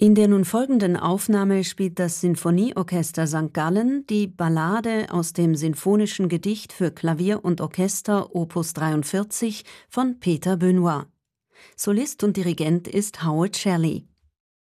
In der nun folgenden Aufnahme spielt das Sinfonieorchester St. Gallen die Ballade aus dem Sinfonischen Gedicht für Klavier und Orchester Opus 43 von Peter Benoit. Solist und Dirigent ist Howard Shelley.